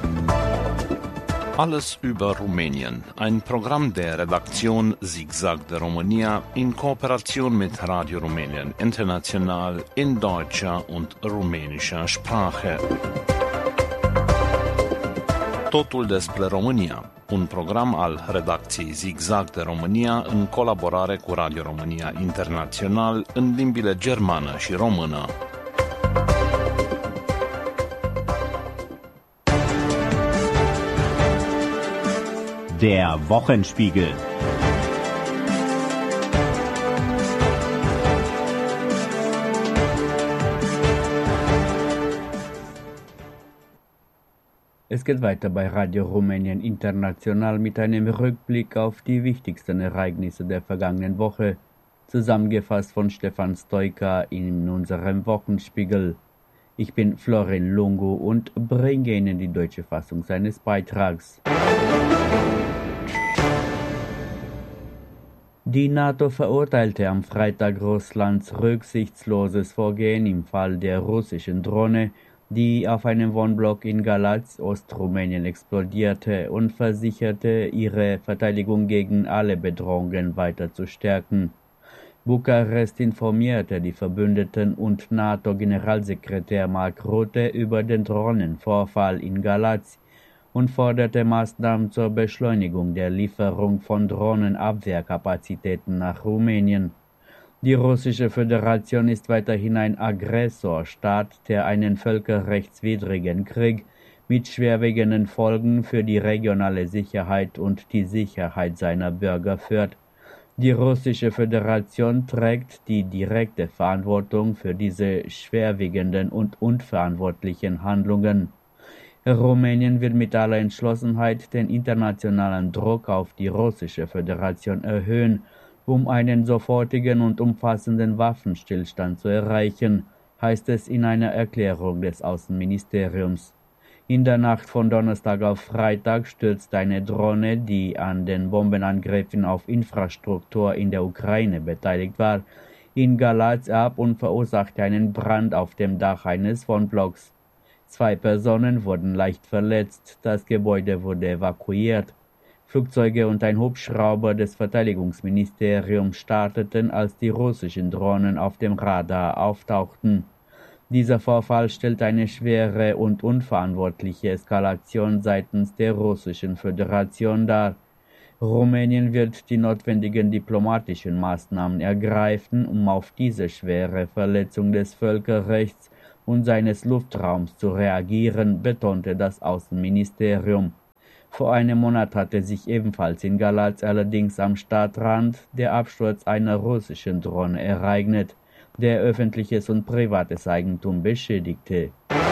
Alles über Rumänien, ein Programm der Redaktion Zigzag de România in Kooperation mit Radio Rumänien International in deutscher und rumänischer Sprache. Totul despre România, un program al redacției Zigzag de România în colaborare cu Radio România International în limbile germană și română. Der Wochenspiegel. Es geht weiter bei Radio Rumänien International mit einem Rückblick auf die wichtigsten Ereignisse der vergangenen Woche, zusammengefasst von Stefan Stoica in unserem Wochenspiegel. Ich bin Florin Lungu und bringe Ihnen die deutsche Fassung seines Beitrags. Die NATO verurteilte am Freitag Russlands rücksichtsloses Vorgehen im Fall der russischen Drohne, die auf einem Wohnblock in Galați, Ostrumänien, explodierte und versicherte, ihre Verteidigung gegen alle Bedrohungen weiter zu stärken. Bukarest informierte die Verbündeten und NATO-Generalsekretär Mark Rutte über den Drohnenvorfall in Galați und forderte Maßnahmen zur Beschleunigung der Lieferung von Drohnenabwehrkapazitäten nach Rumänien. Die Russische Föderation ist weiterhin ein Aggressorstaat, der einen völkerrechtswidrigen Krieg mit schwerwiegenden Folgen für die regionale Sicherheit und die Sicherheit seiner Bürger führt. Die Russische Föderation trägt die direkte Verantwortung für diese schwerwiegenden und unverantwortlichen Handlungen. Rumänien wird mit aller Entschlossenheit den internationalen Druck auf die Russische Föderation erhöhen, um einen sofortigen und umfassenden Waffenstillstand zu erreichen, heißt es in einer Erklärung des Außenministeriums. In der Nacht von Donnerstag auf Freitag stürzte eine Drohne, die an den Bombenangriffen auf Infrastruktur in der Ukraine beteiligt war, in Galați ab und verursachte einen Brand auf dem Dach eines Wohnblocks. 2 Personen wurden leicht verletzt, das Gebäude wurde evakuiert. Flugzeuge und ein Hubschrauber des Verteidigungsministeriums starteten, als die russischen Drohnen auf dem Radar auftauchten. Dieser Vorfall stellt eine schwere und unverantwortliche Eskalation seitens der Russischen Föderation dar. Rumänien wird die notwendigen diplomatischen Maßnahmen ergreifen, um auf diese schwere Verletzung des Völkerrechts und seines Luftraums zu reagieren, betonte das Außenministerium. Vor einem Monat hatte sich ebenfalls in Galați, allerdings am Stadtrand, der Absturz einer russischen Drohne ereignet, der öffentliches und privates Eigentum beschädigte.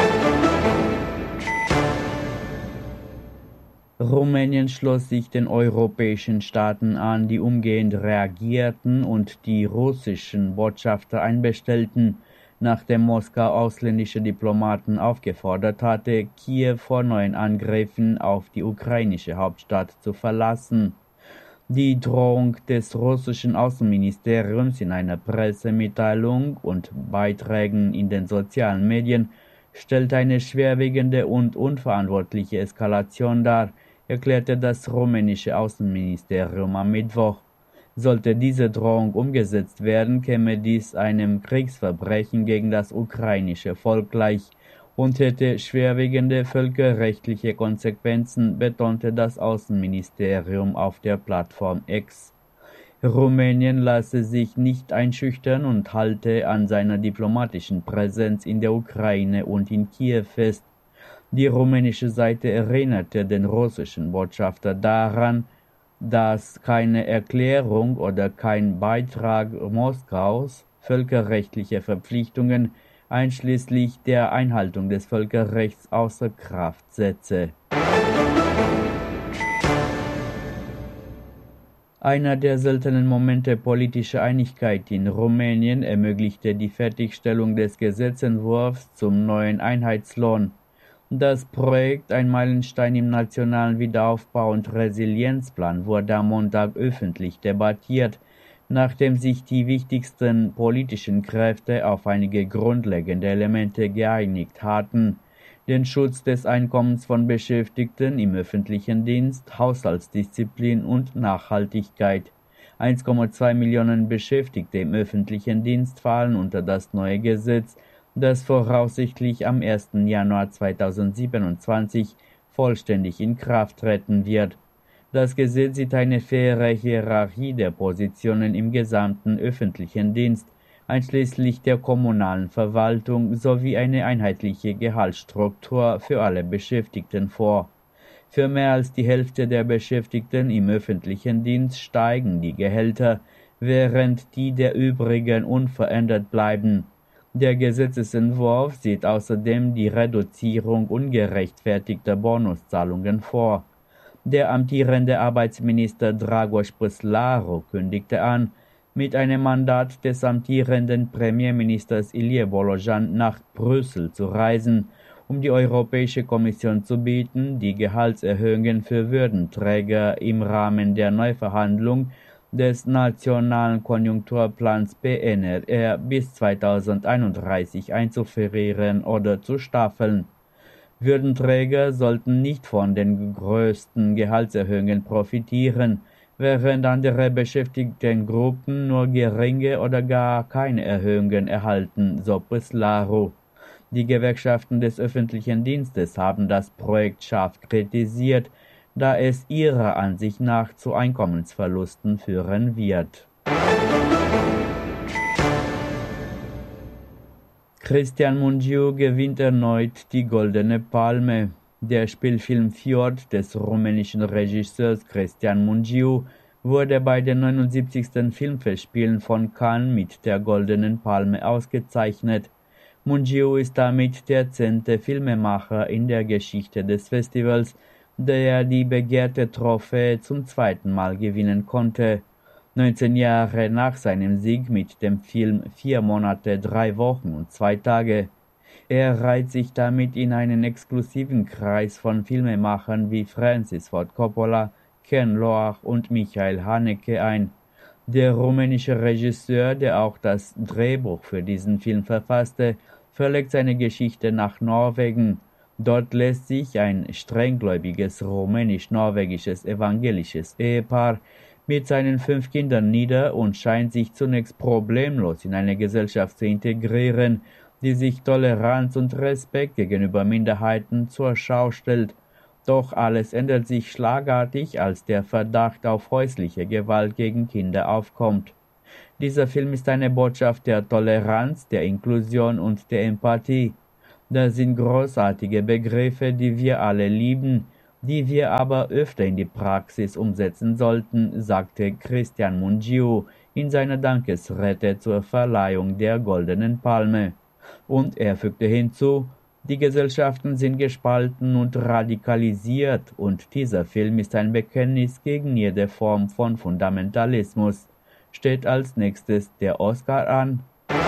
Rumänien schloss sich den europäischen Staaten an, die umgehend reagierten und die russischen Botschafter einbestellten, nachdem Moskau ausländische Diplomaten aufgefordert hatte, Kiew vor neuen Angriffen auf die ukrainische Hauptstadt zu verlassen. Die Drohung des russischen Außenministeriums in einer Pressemitteilung und Beiträgen in den sozialen Medien stellt eine schwerwiegende und unverantwortliche Eskalation dar, erklärte das rumänische Außenministerium am Mittwoch. Sollte diese Drohung umgesetzt werden, käme dies einem Kriegsverbrechen gegen das ukrainische Volk gleich und hätte schwerwiegende völkerrechtliche Konsequenzen, betonte das Außenministerium auf der Plattform X. Rumänien lasse sich nicht einschüchtern und halte an seiner diplomatischen Präsenz in der Ukraine und in Kiew fest. Die rumänische Seite erinnerte den russischen Botschafter daran, dass keine Erklärung oder kein Beitrag Moskaus völkerrechtliche Verpflichtungen einschließlich der Einhaltung des Völkerrechts außer Kraft setze. Einer der seltenen Momente politischer Einigkeit in Rumänien ermöglichte die Fertigstellung des Gesetzentwurfs zum neuen Einheitslohn. Das Projekt, ein Meilenstein im nationalen Wiederaufbau- und Resilienzplan, wurde am Montag öffentlich debattiert, nachdem sich die wichtigsten politischen Kräfte auf einige grundlegende Elemente geeinigt hatten. den Schutz des Einkommens von Beschäftigten im öffentlichen Dienst, Haushaltsdisziplin und Nachhaltigkeit. 1,2 Millionen Beschäftigte im öffentlichen Dienst fallen unter das neue Gesetz, das voraussichtlich am 1. Januar 2027 vollständig in Kraft treten wird. Das Gesetz sieht eine faire Hierarchie der Positionen im gesamten öffentlichen Dienst, einschließlich der kommunalen Verwaltung, sowie eine einheitliche Gehaltsstruktur für alle Beschäftigten vor. Für mehr als die Hälfte der Beschäftigten im öffentlichen Dienst steigen die Gehälter, während die der übrigen unverändert bleiben. Der Gesetzesentwurf sieht außerdem die Reduzierung ungerechtfertigter Bonuszahlungen vor. Der amtierende Arbeitsminister Dragoș Păslaru kündigte an, mit einem Mandat des amtierenden Premierministers Ilie Bolojan nach Brüssel zu reisen, um die Europäische Kommission zu bitten, die Gehaltserhöhungen für Würdenträger im Rahmen der Neuverhandlung des Nationalen Konjunkturplans PNRR bis 2031 einzufrieren oder zu staffeln. Würdenträger sollten nicht von den größten Gehaltserhöhungen profitieren, während andere Beschäftigtengruppen nur geringe oder gar keine Erhöhungen erhalten, so Păslaru. Die Gewerkschaften des öffentlichen Dienstes haben das Projekt scharf kritisiert, da es ihrer Ansicht nach zu Einkommensverlusten führen wird. Cristian Mungiu gewinnt erneut die Goldene Palme. Der Spielfilm Fjord des rumänischen Regisseurs Cristian Mungiu wurde bei den 79. Filmfestspielen von Cannes mit der Goldenen Palme ausgezeichnet. Mungiu ist damit der 10. Filmemacher in der Geschichte des Festivals, der die begehrte Trophäe zum 2. Mal gewinnen konnte. 19 Jahre nach seinem Sieg mit dem Film 4 Monate, 3 Wochen und 2 Tage. Er reiht sich damit in einen exklusiven Kreis von Filmemachern wie Francis Ford Coppola, Ken Loach und Michael Haneke ein. Der rumänische Regisseur, der auch das Drehbuch für diesen Film verfasste, verlegt seine Geschichte nach Norwegen. Dort lässt sich ein strenggläubiges rumänisch-norwegisches evangelisches Ehepaar mit seinen 5 Kindern nieder und scheint sich zunächst problemlos in eine Gesellschaft zu integrieren, die sich Toleranz und Respekt gegenüber Minderheiten zur Schau stellt. Doch alles ändert sich schlagartig, als der Verdacht auf häusliche Gewalt gegen Kinder aufkommt. Dieser Film ist eine Botschaft der Toleranz, der Inklusion und der Empathie. Das sind großartige Begriffe, die wir alle lieben, die wir aber öfter in die Praxis umsetzen sollten, sagte Cristian Mungiu in seiner Dankesrede zur Verleihung der Goldenen Palme. Und er fügte hinzu, die Gesellschaften sind gespalten und radikalisiert und dieser Film ist ein Bekenntnis gegen jede Form von Fundamentalismus. Steht als nächstes der Oscar an.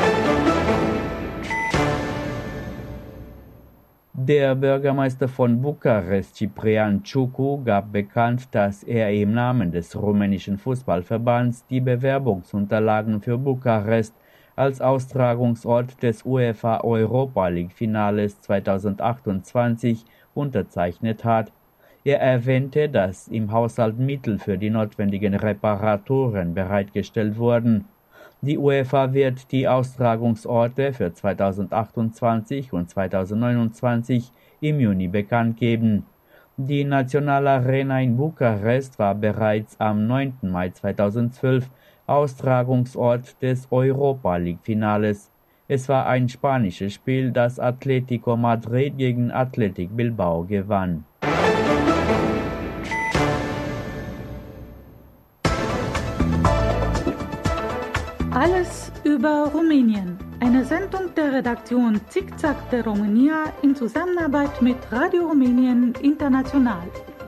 Der Bürgermeister von Bukarest, Ciprian Ciucu, gab bekannt, dass er im Namen des rumänischen Fußballverbands die Bewerbungsunterlagen für Bukarest als Austragungsort des UEFA Europa League Finales 2028 unterzeichnet hat. Er erwähnte, dass im Haushalt Mittel für die notwendigen Reparaturen bereitgestellt wurden. Die UEFA wird die Austragungsorte für 2028 und 2029 im Juni bekannt geben. Die Nationalarena in Bukarest war bereits am 9. Mai 2012 Austragungsort des Europa League Finales. Es war ein spanisches Spiel, das Atletico Madrid gegen Athletic Bilbao gewann. Alles über Rumänien. Eine Sendung der Redaktion Zickzack der România in Zusammenarbeit mit Radio Rumänien International.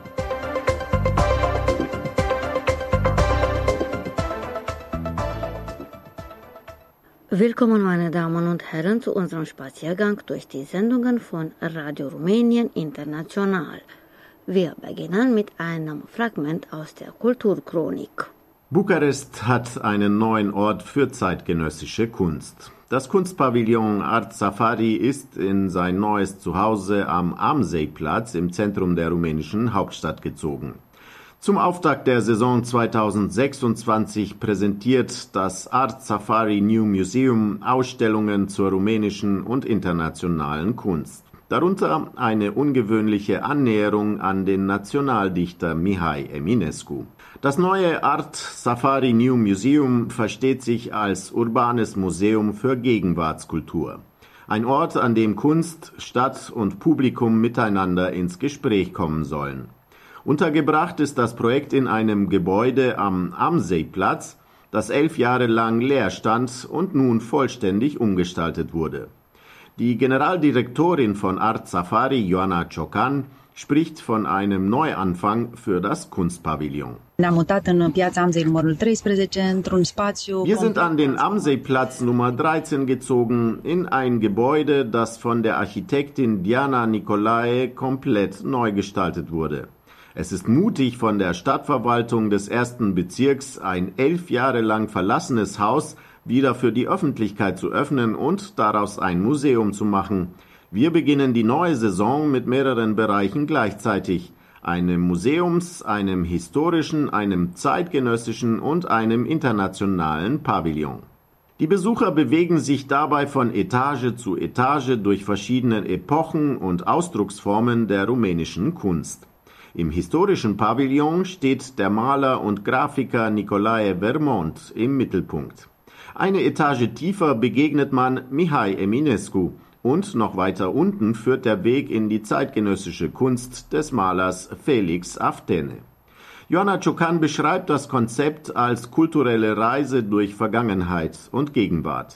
Willkommen, meine Damen und Herren, zu unserem Spaziergang durch die Sendungen von Radio Rumänien International. Wir beginnen mit einem Fragment aus der Kulturchronik. Bukarest hat einen neuen Ort für zeitgenössische Kunst. Das Kunstpavillon Art Safari ist in sein neues Zuhause am Amsey-Platz im Zentrum der rumänischen Hauptstadt gezogen. Zum Auftakt der Saison 2026 präsentiert das Art Safari New Museum Ausstellungen zur rumänischen und internationalen Kunst. Darunter eine ungewöhnliche Annäherung an den Nationaldichter Mihai Eminescu. Das neue Art Safari New Museum versteht sich als urbanes Museum für Gegenwartskultur. Ein Ort, an dem Kunst, Stadt und Publikum miteinander ins Gespräch kommen sollen. Untergebracht ist das Projekt in einem Gebäude am Amsey-Platz, das 11 Jahre lang leer stand und nun vollständig umgestaltet wurde. Die Generaldirektorin von Art Safari, Ioana Ciocan, spricht von einem Neuanfang für das Kunstpavillon. Wir sind an den Amsey-Platz Nummer 13 gezogen, in ein Gebäude, das von der Architektin Diana Nicolae komplett neu gestaltet wurde. Es ist mutig, von der Stadtverwaltung des 1. Bezirks ein 11 Jahre lang verlassenes Haus wieder für die Öffentlichkeit zu öffnen und daraus ein Museum zu machen. Wir beginnen die neue Saison mit mehreren Bereichen gleichzeitig. Einem Museums-, einem historischen, einem zeitgenössischen und einem internationalen Pavillon. Die Besucher bewegen sich dabei von Etage zu Etage durch verschiedene Epochen und Ausdrucksformen der rumänischen Kunst. Im historischen Pavillon steht der Maler und Grafiker Nicolae Vermont im Mittelpunkt. Eine Etage tiefer begegnet man Mihai Eminescu und noch weiter unten führt der Weg in die zeitgenössische Kunst des Malers Felix Aftene. Ioana Ciocan beschreibt das Konzept als kulturelle Reise durch Vergangenheit und Gegenwart.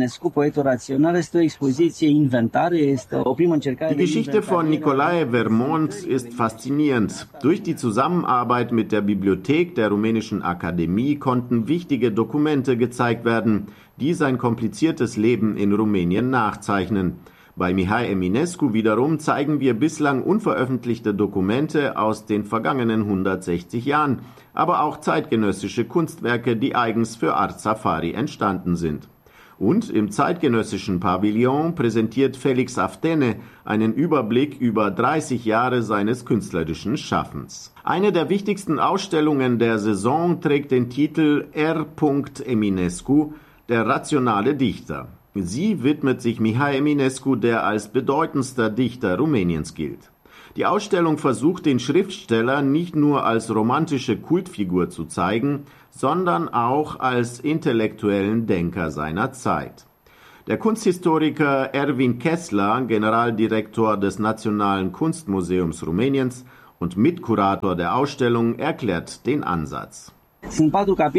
Die Geschichte von Nicolae Vermont ist faszinierend. Durch die Zusammenarbeit mit der Bibliothek der Rumänischen Akademie konnten wichtige Dokumente gezeigt werden, die sein kompliziertes Leben in Rumänien nachzeichnen. Bei Mihai Eminescu wiederum zeigen wir bislang unveröffentlichte Dokumente aus den vergangenen 160 Jahren, aber auch zeitgenössische Kunstwerke, die eigens für Art Safari entstanden sind. Und im zeitgenössischen Pavillon präsentiert Felix Aftene einen Überblick über 30 Jahre seines künstlerischen Schaffens. Eine der wichtigsten Ausstellungen der Saison trägt den Titel R. Eminescu, der rationale Dichter. Sie widmet sich Mihai Eminescu, der als bedeutendster Dichter Rumäniens gilt. Die Ausstellung versucht, den Schriftsteller nicht nur als romantische Kultfigur zu zeigen, sondern auch als intellektuellen Denker seiner Zeit. Der Kunsthistoriker Erwin Kessler, Generaldirektor des Nationalen Kunstmuseums Rumäniens und Mitkurator der Ausstellung, erklärt den Ansatz. R.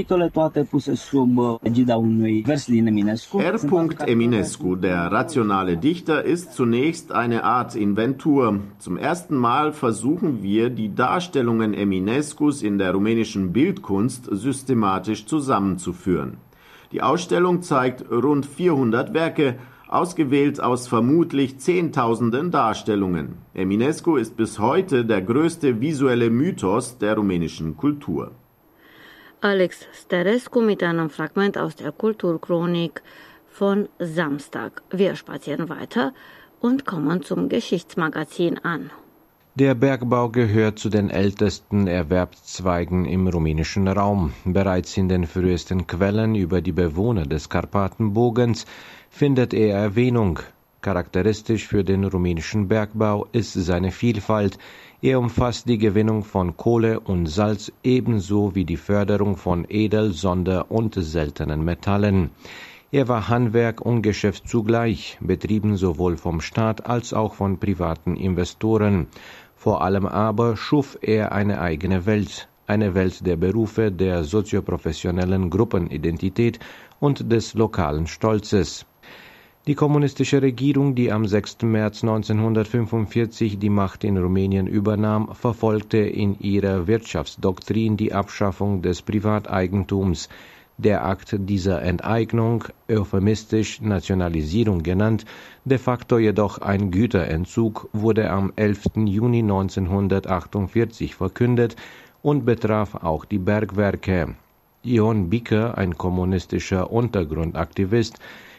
Eminescu, der rationale Dichter, ist zunächst eine Art Inventur. Zum ersten Mal versuchen wir, die Darstellungen Eminescus in der rumänischen Bildkunst systematisch zusammenzuführen. Die Ausstellung zeigt rund 400 Werke, ausgewählt aus vermutlich Zehntausenden Darstellungen. Eminescu ist bis heute der größte visuelle Mythos der rumänischen Kultur. Alex Sterescu mit einem Fragment aus der Kulturchronik von Samstag. Wir spazieren weiter und kommen zum Geschichtsmagazin an. Der Bergbau gehört zu den ältesten Erwerbszweigen im rumänischen Raum. Bereits in den frühesten Quellen über die Bewohner des Karpatenbogens findet er Erwähnung. Charakteristisch für den rumänischen Bergbau ist seine Vielfalt. Er umfasst die Gewinnung von Kohle und Salz ebenso wie die Förderung von Edel-, Sonder- und seltenen Metallen. Er war Handwerk und Geschäft zugleich, betrieben sowohl vom Staat als auch von privaten Investoren. Vor allem aber schuf er eine eigene Welt der Berufe, der sozioprofessionellen Gruppenidentität und des lokalen Stolzes. Die kommunistische Regierung, die am 6. März 1945 die Macht in Rumänien übernahm, verfolgte in ihrer Wirtschaftsdoktrin die Abschaffung des Privateigentums. Der Akt dieser Enteignung, euphemistisch Nationalisierung genannt, de facto jedoch ein Güterentzug, wurde am 11. Juni 1948 verkündet und betraf auch die Bergwerke. Ion Bică, ein kommunistischer Untergrundaktivist,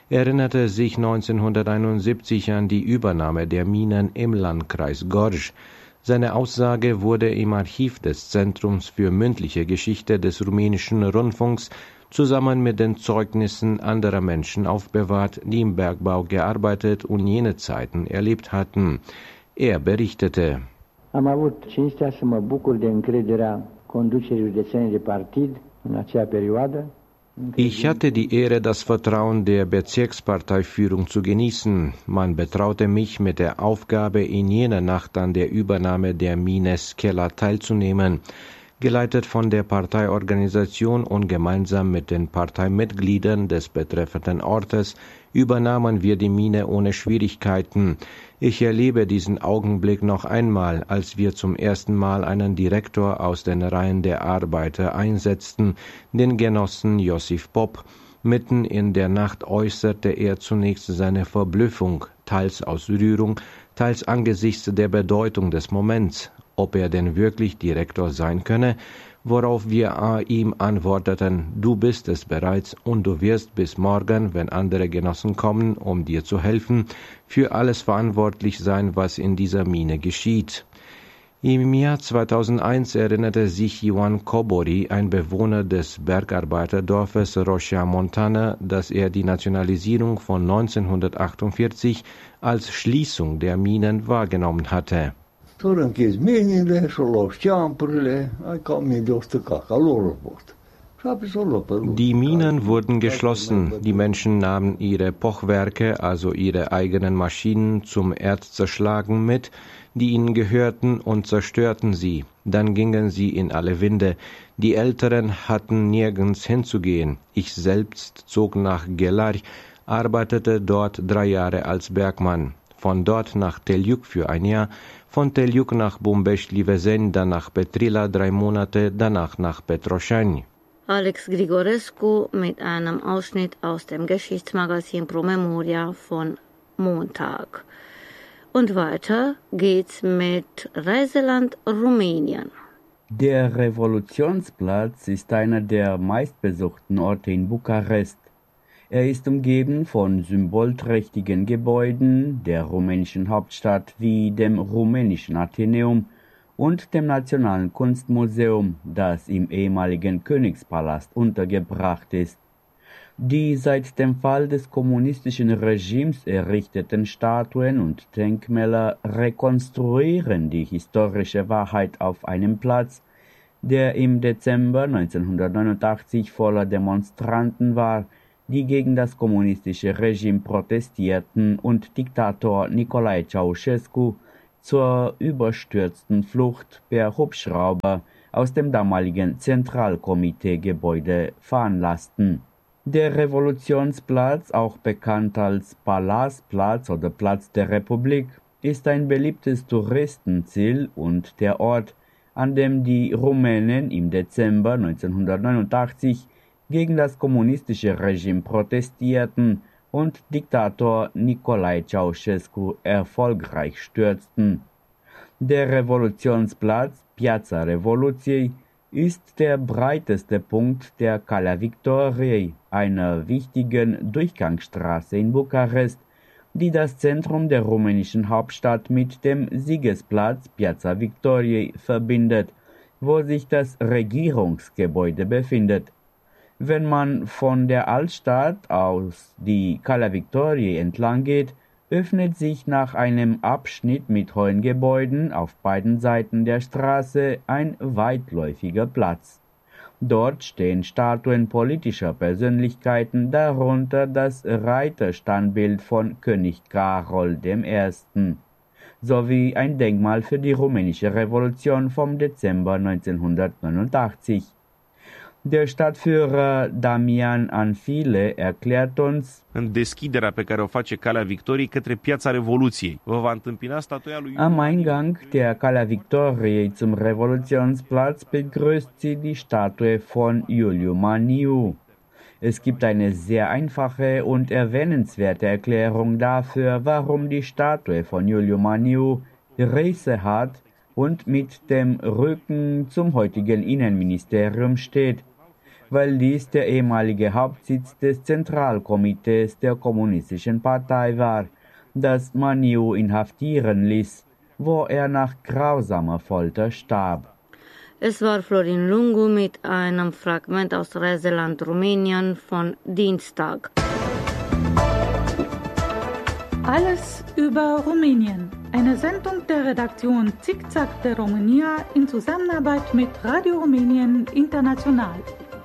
erinnerte sich 1971 an die Übernahme der Minen im Landkreis Gorj. Seine Aussage wurde im Archiv des Zentrums für mündliche Geschichte des rumänischen Rundfunks zusammen mit den Zeugnissen anderer Menschen aufbewahrt, die im Bergbau gearbeitet und jene Zeiten erlebt hatten. Er berichtete: Am avut cinstea să mă bucur de încrederea conducerii județene de partid în acea perioadă. Ich hatte die Ehre, das Vertrauen der Bezirksparteiführung zu genießen. Man betraute mich mit der Aufgabe, in jener Nacht an der Übernahme der Mine Skela teilzunehmen. Geleitet von der Parteiorganisation und gemeinsam mit den Parteimitgliedern des betreffenden Ortes übernahmen wir die Mine ohne Schwierigkeiten. Ich erlebe diesen Augenblick noch einmal, als wir zum ersten Mal einen Direktor aus den Reihen der Arbeiter einsetzten, den Genossen Josif Popp. Mitten in der Nacht äußerte er zunächst seine Verblüffung, teils aus Rührung, teils angesichts der Bedeutung des Moments, ob er denn wirklich Direktor sein könne, worauf wir ihm antworteten: Du bist es bereits und du wirst bis morgen, wenn andere Genossen kommen, um dir zu helfen, für alles verantwortlich sein, was in dieser Mine geschieht. Im Jahr 2001 erinnerte sich Ioan Cobori, ein Bewohner des Bergarbeiterdorfes Roșia Montană, dass er die Nationalisierung von 1948 als Schließung der Minen wahrgenommen hatte. S-au închis minile, și-au luat șampurile, ai cam 1100 caca, lor fost. Die Minen wurden geschlossen, die Menschen nahmen ihre Pochwerke, also ihre eigenen Maschinen zum Erdzerschlagen mit, die ihnen gehörten, und zerstörten sie. Dann gingen sie in alle Winde. Die Älteren hatten nirgends hinzugehen. Ich selbst zog nach Ghelar, arbeitete dort 3 Jahre als Bergmann. Von dort nach Teljuk für 1 Jahr, von Teljuk nach Bumbești-Livezeni, dann nach Petrila 3 Monate, danach nach Petroșani. Alex Grigorescu mit einem Ausschnitt aus dem Geschichtsmagazin Pro Memoria von Montag. Und weiter geht's mit Reiseland Rumänien. Der Revolutionsplatz ist einer der meistbesuchten Orte in Bukarest. Er ist umgeben von symbolträchtigen Gebäuden der rumänischen Hauptstadt wie dem rumänischen Athenäum und dem Nationalen Kunstmuseum, das im ehemaligen Königspalast untergebracht ist. Die seit dem Fall des kommunistischen Regimes errichteten Statuen und Denkmäler rekonstruieren die historische Wahrheit auf einem Platz, der im Dezember 1989 voller Demonstranten war, die gegen das kommunistische Regime protestierten und Diktator Nicolae Ceausescu zur überstürzten Flucht per Hubschrauber aus dem damaligen Zentralkomiteegebäude veranlassten. Der Revolutionsplatz, auch bekannt als Palasplatz oder Platz der Republik, ist ein beliebtes Touristenziel und der Ort, an dem die Rumänen im Dezember 1989 gegen das kommunistische Regime protestierten und Diktator Nicolae Ceausescu erfolgreich stürzten. Der Revolutionsplatz, Piața Revoluției, ist der breiteste Punkt der Calea Victoriei, einer wichtigen Durchgangsstraße in Bukarest, die das Zentrum der rumänischen Hauptstadt mit dem Siegesplatz Piața Victoriei verbindet, wo sich das Regierungsgebäude befindet. Wenn man von der Altstadt aus die Calea Victoriei entlang geht, öffnet sich nach einem Abschnitt mit hohen Gebäuden auf beiden Seiten der Straße ein weitläufiger Platz. Dort stehen Statuen politischer Persönlichkeiten, darunter das Reiterstandbild von König Carol I., sowie ein Denkmal für die rumänische Revolution vom Dezember 1989. Der Stadtführer Damian Anfile erklärt uns: în deschiderea pe care o face Calea Victoriei către Piața Revoluției. Vă va întâmpina statuia lui Am Eingang der Calea Victoriei zum Revolutionsplatz begrüßt sie die Statue von Iuliu Maniu. Es gibt eine sehr einfache und erwähnenswerte Erklärung dafür, warum die Statue von Iuliu Maniu Risse hat und mit dem Rücken zum heutigen Innenministerium steht. weil dies der ehemalige Hauptsitz des Zentralkomitees der Kommunistischen Partei war, das Maniu inhaftieren ließ, wo er nach grausamer Folter starb. Es war Florin Lungu mit einem Fragment aus Reiseland Rumänien von Dienstag. Alles über Rumänien. Eine Sendung der Redaktion Zickzack de România in Zusammenarbeit mit Radio Rumänien International.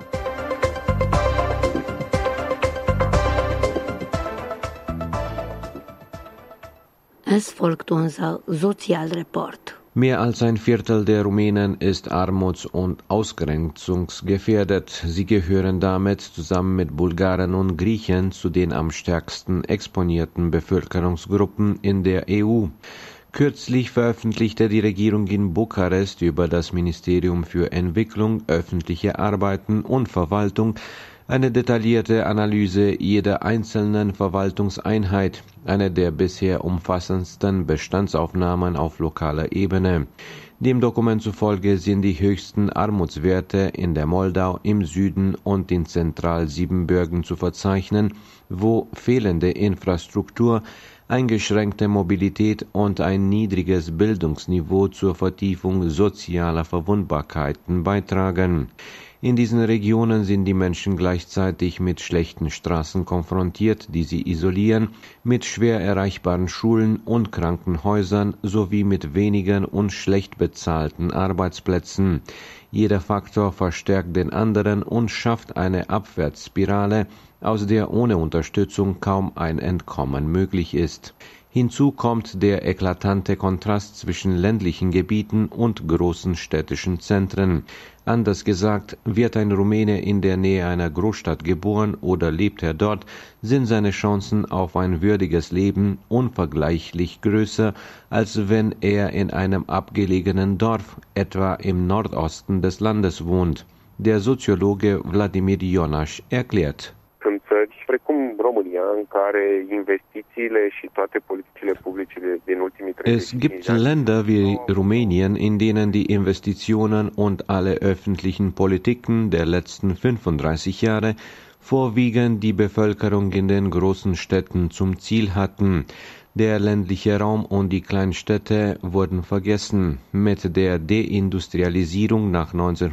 Es folgt unser Sozialreport. Mehr als ein Viertel der Rumänen ist armuts- und ausgrenzungsgefährdet. Sie gehören damit zusammen mit Bulgaren und Griechen zu den am stärksten exponierten Bevölkerungsgruppen in der EU. Kürzlich veröffentlichte die Regierung in Bukarest über das Ministerium für Entwicklung, öffentliche Arbeiten und Verwaltung eine detaillierte Analyse jeder einzelnen Verwaltungseinheit, eine der bisher umfassendsten Bestandsaufnahmen auf lokaler Ebene. Dem Dokument zufolge sind die höchsten Armutswerte in der Moldau, im Süden und in Zentralsiebenbürgen zu verzeichnen, wo fehlende Infrastruktur, eingeschränkte Mobilität und ein niedriges Bildungsniveau zur Vertiefung sozialer Verwundbarkeiten beitragen. In diesen Regionen sind die Menschen gleichzeitig mit schlechten Straßen konfrontiert, die sie isolieren, mit schwer erreichbaren Schulen und Krankenhäusern sowie mit wenigen und schlecht bezahlten Arbeitsplätzen. Jeder Faktor verstärkt den anderen und schafft eine Abwärtsspirale, aus der ohne Unterstützung kaum ein Entkommen möglich ist. Hinzu kommt der eklatante Kontrast zwischen ländlichen Gebieten und großen städtischen Zentren. Anders gesagt, wird ein Rumäne in der Nähe einer Großstadt geboren oder lebt er dort, sind seine Chancen auf ein würdiges Leben unvergleichlich größer, als wenn er in einem abgelegenen Dorf, etwa im Nordosten des Landes, wohnt. Der Soziologe Vladimir Jonas erklärt. În țări precum România, în care investițiile și toate politicile publice din ultimii 30 de ani. Es gibt Länder wie Rumänien, in denen die Investitionen und alle öffentlichen Politiken der letzten 35 Jahre vorwiegend die Bevölkerung in den großen Städten zum Ziel hatten. Der ländliche Raum und die Kleinstädte wurden vergessen. Mit der Deindustrialisierung nach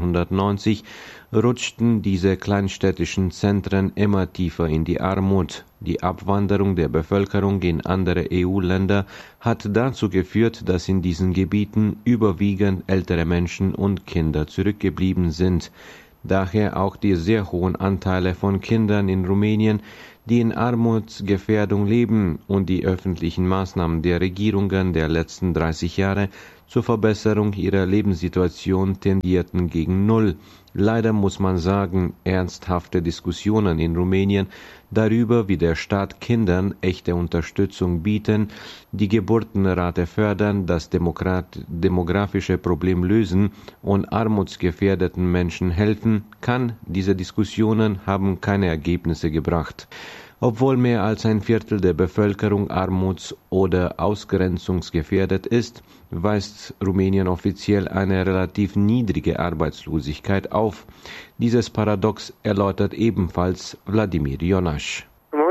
1990 rutschten diese kleinstädtischen Zentren immer tiefer in die Armut. Die Abwanderung der Bevölkerung in andere EU-Länder hat dazu geführt, dass in diesen Gebieten überwiegend ältere Menschen und Kinder zurückgeblieben sind. Daher auch die sehr hohen Anteile von Kindern in Rumänien, die in Armutsgefährdung leben, und die öffentlichen Maßnahmen der Regierungen der letzten 30 Jahre zur Verbesserung ihrer Lebenssituation tendierten gegen Null. Leider muss man sagen, ernsthafte Diskussionen in Rumänien darüber, wie der Staat Kindern echte Unterstützung bieten, die Geburtenrate fördern, das demografische Problem lösen und armutsgefährdeten Menschen helfen kann. Diese Diskussionen haben keine Ergebnisse gebracht. Obwohl mehr als ein Viertel der Bevölkerung armuts- oder ausgrenzungsgefährdet ist, weist Rumänien offiziell eine relativ niedrige Arbeitslosigkeit auf. Dieses Paradox erläutert ebenfalls Vladimir Jonas.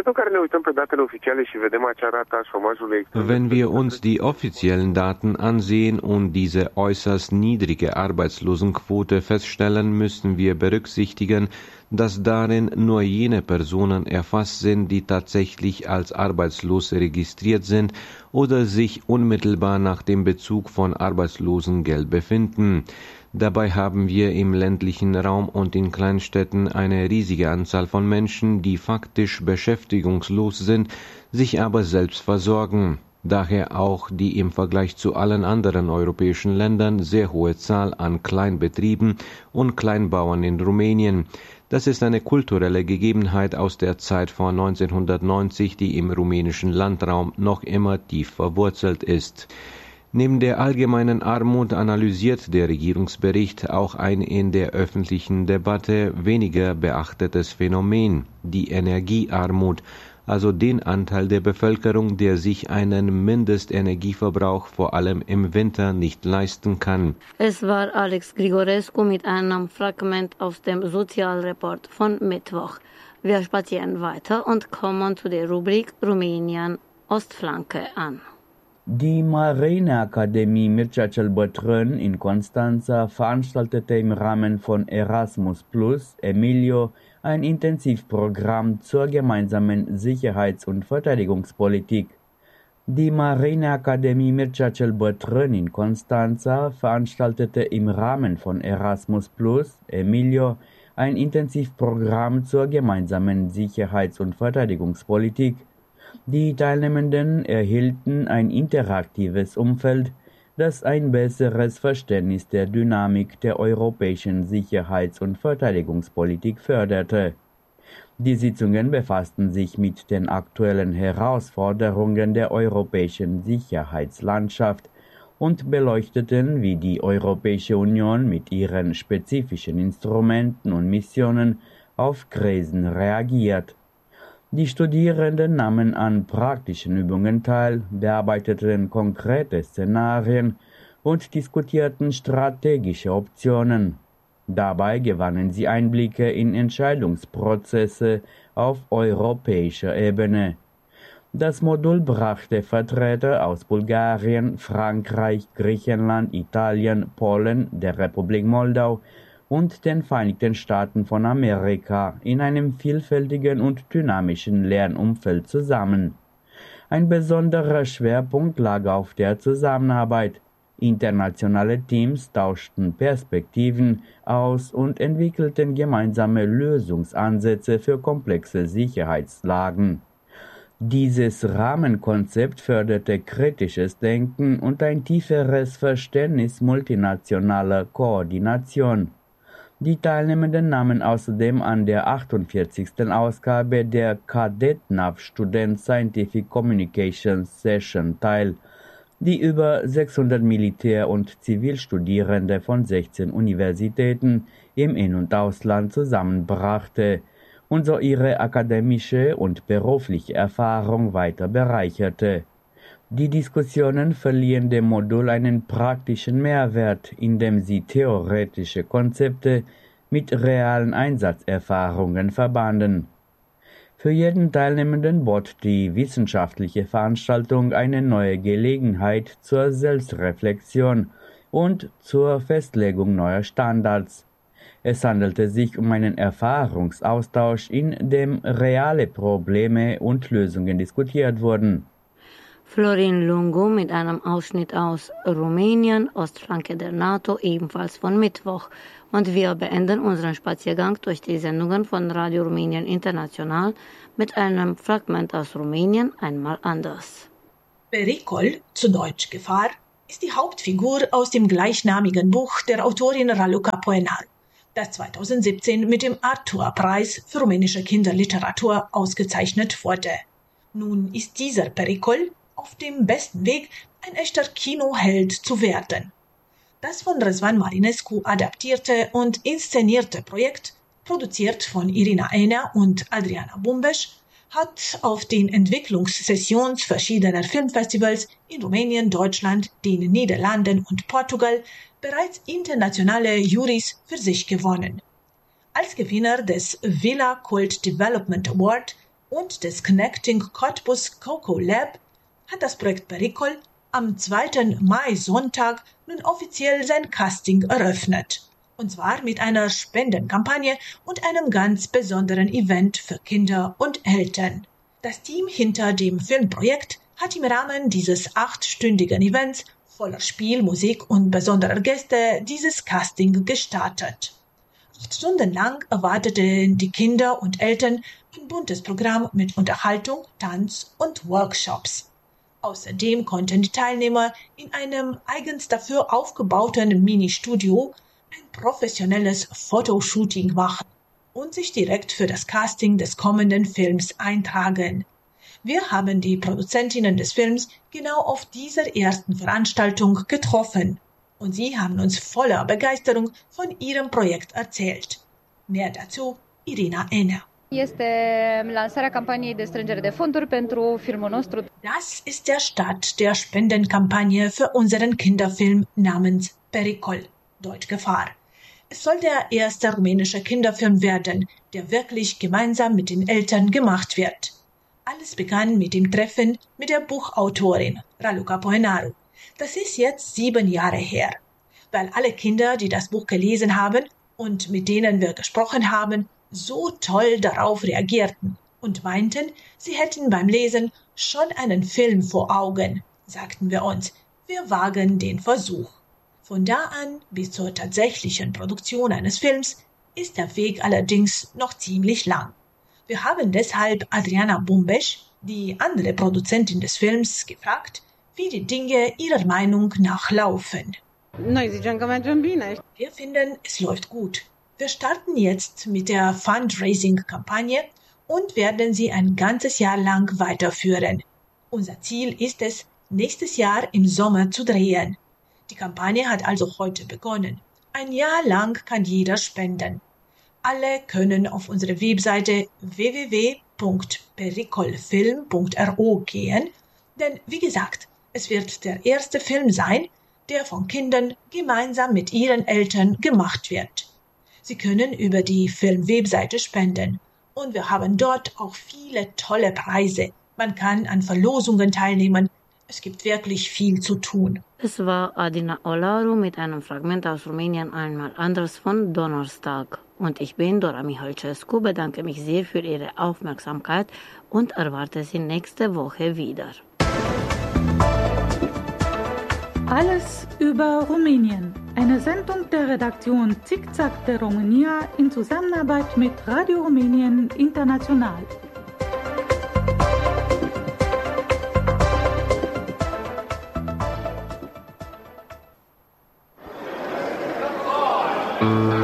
Wenn wir uns die offiziellen Daten ansehen und diese äußerst niedrige Arbeitslosenquote feststellen, müssen wir berücksichtigen, dass darin nur jene Personen erfasst sind, die tatsächlich als arbeitslos registriert sind oder sich unmittelbar nach dem Bezug von Arbeitslosengeld befinden. Dabei haben wir im ländlichen Raum und in Kleinstädten eine riesige Anzahl von Menschen, die faktisch beschäftigungslos sind, sich aber selbst versorgen. Daher auch die im Vergleich zu allen anderen europäischen Ländern sehr hohe Zahl an Kleinbetrieben und Kleinbauern in Rumänien. Das ist eine kulturelle Gegebenheit aus der Zeit vor 1990, die im rumänischen Landraum noch immer tief verwurzelt ist. Neben der allgemeinen Armut analysiert der Regierungsbericht auch ein in der öffentlichen Debatte weniger beachtetes Phänomen, die Energiearmut. also den Anteil der Bevölkerung, der sich einen Mindestenergieverbrauch vor allem im Winter nicht leisten kann. Es war Alex Grigorescu mit einem Fragment aus dem Sozialreport von Mittwoch. Wir spazieren weiter und kommen zu der Rubrik Rumänien Ostflanke an. Die Marineakademie Mircea cel Bătrân in Constanța veranstaltete im Rahmen von Erasmus Plus Emilio ein Intensivprogramm zur gemeinsamen Sicherheits- und Verteidigungspolitik. Die Marineakademie Mircea cel Bătrân in Constanța veranstaltete im Rahmen von Erasmus Plus Emilio ein Intensivprogramm zur gemeinsamen Sicherheits- und Verteidigungspolitik. Die Teilnehmenden erhielten ein interaktives Umfeld, das ein besseres Verständnis der Dynamik der europäischen Sicherheits- und Verteidigungspolitik förderte. Die Sitzungen befassten sich mit den aktuellen Herausforderungen der europäischen Sicherheitslandschaft und beleuchteten, wie die Europäische Union mit ihren spezifischen Instrumenten und Missionen auf Krisen reagiert. Die Studierenden nahmen an praktischen Übungen teil, bearbeiteten konkrete Szenarien und diskutierten strategische Optionen. Dabei gewannen sie Einblicke in Entscheidungsprozesse auf europäischer Ebene. Das Modul brachte Vertreter aus Bulgarien, Frankreich, Griechenland, Italien, Polen, der Republik Moldau und den Vereinigten Staaten von Amerika in einem vielfältigen und dynamischen Lernumfeld zusammen. Ein besonderer Schwerpunkt lag auf der Zusammenarbeit. Internationale Teams tauschten Perspektiven aus und entwickelten gemeinsame Lösungsansätze für komplexe Sicherheitslagen. Dieses Rahmenkonzept förderte kritisches Denken und ein tieferes Verständnis multinationaler Koordination. Die Teilnehmenden nahmen außerdem an der 48. Ausgabe der CADETNAV Student Scientific Communications Session teil, die über 600 Militär- und Zivilstudierende von 16 Universitäten im In- und Ausland zusammenbrachte und so ihre akademische und berufliche Erfahrung weiter bereicherte. Die Diskussionen verliehen dem Modul einen praktischen Mehrwert, indem sie theoretische Konzepte mit realen Einsatzerfahrungen verbanden. Für jeden Teilnehmenden bot die wissenschaftliche Veranstaltung eine neue Gelegenheit zur Selbstreflexion und zur Festlegung neuer Standards. Es handelte sich um einen Erfahrungsaustausch, in dem reale Probleme und Lösungen diskutiert wurden. Florin Lungu mit einem Ausschnitt aus Rumänien, Ostflanke der NATO, ebenfalls von Mittwoch. Und wir beenden unseren Spaziergang durch die Sendungen von Radio Rumänien International mit einem Fragment aus Rumänien, einmal anders. Pericol, zu Deutsch Gefahr, ist die Hauptfigur aus dem gleichnamigen Buch der Autorin Raluca Poenar, das 2017 mit dem Arthur-Preis für rumänische Kinderliteratur ausgezeichnet wurde. Nun ist dieser Pericol auf dem besten Weg, ein echter Kinoheld zu werden. Das von Răzvan Marinescu adaptierte und inszenierte Projekt, produziert von Irina Ener und Adriana Bumbeș, hat auf den Entwicklungssessions verschiedener Filmfestivals in Rumänien, Deutschland, den Niederlanden und Portugal bereits internationale Jurys für sich gewonnen. Als Gewinner des Villa Cult Development Award und des Connecting Cottbus Coco Lab hat das Projekt Pericol am 2. Mai-Sonntag nun offiziell sein Casting eröffnet. Und zwar mit einer Spendenkampagne und einem ganz besonderen Event für Kinder und Eltern. Das Team hinter dem Filmprojekt hat im Rahmen dieses 8-stündigen Events voller Spiel, Musik und besonderer Gäste dieses Casting gestartet. 8 Stunden lang erwarteten die Kinder und Eltern ein buntes Programm mit Unterhaltung, Tanz und Workshops. Außerdem konnten die Teilnehmer in einem eigens dafür aufgebauten Mini-Studio ein professionelles Fotoshooting machen und sich direkt für das Casting des kommenden Films eintragen. Wir haben die Produzentinnen des Films genau auf dieser ersten Veranstaltung getroffen und sie haben uns voller Begeisterung von ihrem Projekt erzählt. Mehr dazu Irina Ener. Este lansarea campaniei de strângere de fonduri pentru filmul nostru. Das ist der Start der Spendenkampagne für unseren Kinderfilm namens Pericol, Deutsch Gefahr. Es soll der erste rumänische Kinderfilm werden, der wirklich gemeinsam mit den Eltern gemacht wird. Alles begann mit dem Treffen mit der Buchautorin Raluca Poenaru. Das ist jetzt 7 Jahre her. Weil alle Kinder, die das Buch gelesen haben und mit denen wir gesprochen haben, so toll darauf reagierten und meinten, sie hätten beim Lesen schon einen Film vor Augen, sagten wir uns, wir wagen den Versuch. Von da an bis zur tatsächlichen Produktion eines Films ist der Weg allerdings noch ziemlich lang. Wir haben deshalb Adriana Bumbesch, die andere Produzentin des Films, gefragt, wie die Dinge ihrer Meinung nach laufen. Wir finden, es läuft gut. Wir starten jetzt mit der Fundraising-Kampagne und werden sie ein ganzes Jahr lang weiterführen. Unser Ziel ist es, nächstes Jahr im Sommer zu drehen. Die Kampagne hat also heute begonnen. Ein Jahr lang kann jeder spenden. Alle können auf unsere Webseite www.pericolfilm.ro gehen, denn wie gesagt, es wird der erste Film sein, der von Kindern gemeinsam mit ihren Eltern gemacht wird. Sie können über die Film-Webseite spenden und wir haben dort auch viele tolle Preise. Man kann an Verlosungen teilnehmen. Es gibt wirklich viel zu tun. Es war Adina Olaru mit einem Fragment aus Rumänien einmal anders von Donnerstag. Und ich bin Dora Mihalcescu, bedanke mich sehr für Ihre Aufmerksamkeit und erwarte Sie nächste Woche wieder. Alles über Rumänien. Eine Sendung der Redaktion Zickzack de România in Zusammenarbeit mit Radio Rumänien International.